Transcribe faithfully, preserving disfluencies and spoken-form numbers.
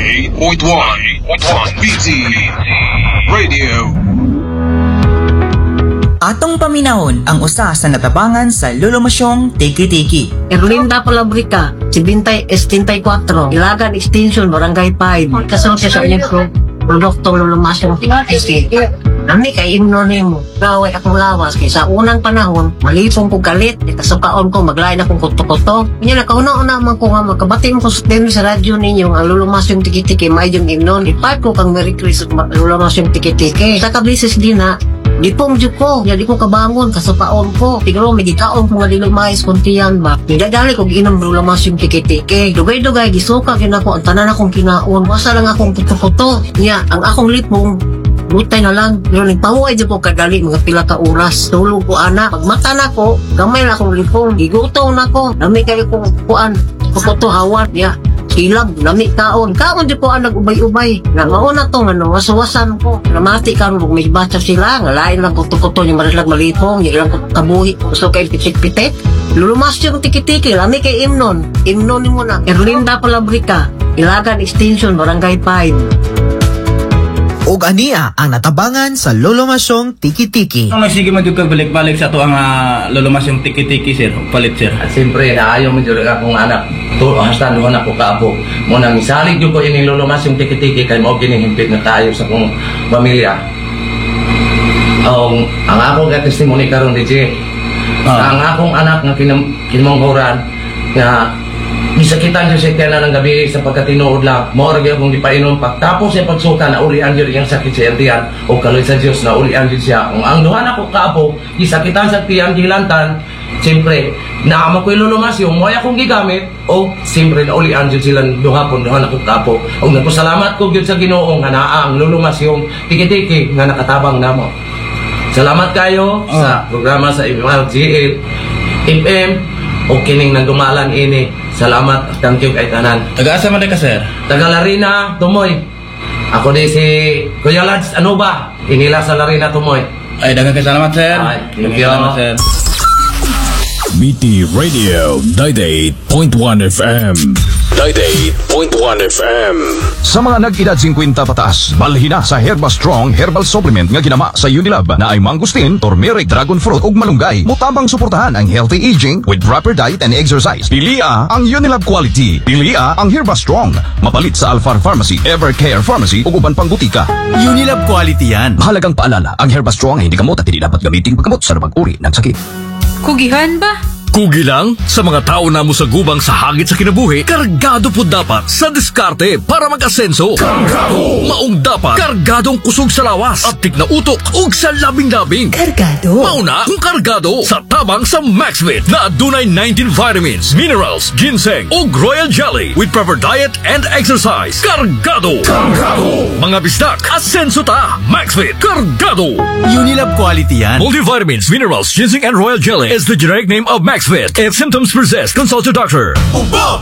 ninety-eight point one B T Radio. Atong paminahon ang usa sa natabangan sa lulumasyong Tiki-Tiki. Erlinda Palabrica, seventy-four, Ilagan Extension, Barangay five. Kasunod siya sa inyong pro- produktong lulumasyong Tiki-Tiki. Nami kay imnonim mo, gaway akong lawas kay sa unang panahon, malipong ko galit, itasukaon ko, maglain akong kuto-kuto. Kanya nakauna-una man ko nga magkabati mo ko sa sa radyo ninyo ang lulumasyong Tiki-Tiki, may yung imnon. Ipat ko kang Merry Christmas, lulumasyong Tiki-Tiki. Sa kablisis din na, di pong dyo ko, di ko kabangon, kasupaon ko. Tigro, may gikaon ko nga lilumayas kuntiyan ba. Nidadali ko ginom lulumasyong Tiki-Tiki. Dugay-dugay, gisuka gina ko, ang tanan akong kinaon. Wasa lang akong kuto-kuto. Nya, ang akong lipong, butay na lang, pero nagpahuay dyan ko kadali mga pila ka oras. Tulog ko anak, pagmata na ko, gamay na akong lipong, gigutom na ko, nami kayo kong kuan, kukuto hawan, ya, silab, nami kaon, kaon dyan ko ang nag-ubay-ubay, na mauna to, ano, wasawasan ko, namati ka, nung may basa sila, nga lain lang kuto-kuto, yung marilag malipong, yung lang kabuhi, gusto kayo pitik-pitik, lulumas yung Tiki-Tiki, nami kay imnon, imnon mo na, Erlinda Palabrica, Ilagan Extension, Barangay five. Ug aniya ang natabangan sa lulumasyong Tiki-Tiki. Ang sige man ka balik-balik sa to ang uh, lulumasyong Tiki-Tiki sir, palit sir. At siyempre, naayaw mo dyan akong anak. To, hasta doon ako kaabo. Muna, misalig dyan ko yung lulumasyong Tiki-Tiki kay mo ginihimpit na tayo sa kong pamilya. Um, ang akong testimony karon D J, Ah. ang akong anak na kinam kinamanghuran na gisakitan siya siya na ng gabi sa pagkatinuod lang. Maorag akong di painom pa. Tapos yung pagsuka na ulian yun yung sakit sa tiyan o kaloy sa Diyos na ulian yun siya. Kung ang duhan ako kaapo, gisakitan sa tiyan, gilantan, siyempre, naama ko ilulumas yung moya akong gigamit o siyempre na ulian yun sila duhapon, duhan ako kaapo. O nagpasalamat ko yun sa Ginoong nga naa ang lulumas yung Tiki-Tiki nga nakatabang namo. Salamat kayo oh. sa programa sa M R G L F M o kining nagdumalan ini. Salamat, thank you kay tanan. Taga-asa man ka sir? Taga Larina, Tumoy. Ako di si Kuya Lads, ano ba? Inila sa Larina, Tumoy. Ay, dagang salamat sir. Ay, thank you. Salamat sir. B T Radio ninety-eight point one F M. ninety-eight point one F M. Sa mga nag-edad fifty pataas, balhin na sa Herba Strong Herbal Supplement nga ginama sa Unilab na ay mangustin, turmeric, dragon fruit ug malunggay. Mutabang suportahan ang healthy aging with proper diet and exercise. Pilia ang Unilab quality. Pilia ang Herba Strong. Mapalit sa Alfar Pharmacy, Evercare Pharmacy ug uban pang butika. Unilab quality yan. Mahalagang paalala, ang Herba Strong ay hindi gamot at hindi dapat gamitin paggamot sa anumang uri ng sakit. Kugihan ba? Kugi lang sa mga tao na mo sa gubang sa hagit sa kinabuhi, kargado po dapat sa diskarte para mag-asenso. Kargado! Maong dapat, kargadong kusog sa lawas at tignautok ug sa labing-labing. Kargado? Mauna kung kargado sa tabang sa Maxvit na adunay nineteen vitamins, minerals, ginseng ug royal jelly with proper diet and exercise. Kargado! Kargado! Mga bisdak, asenso ta! Maxvit, kargado! Unilab quality yan. Multivitamins, minerals, ginseng and royal jelly is the generic name of Maxvit. If symptoms persist, consult your doctor.